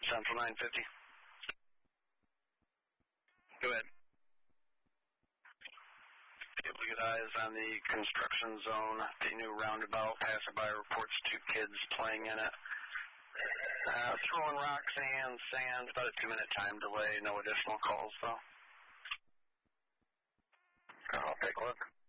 Central 950. Go ahead. Able to get eyes on the construction zone, the new roundabout. Passerby reports 2 kids playing in it. Throwing rocks and sand, about a 2-minute time delay. No additional calls, though. I'll take a look.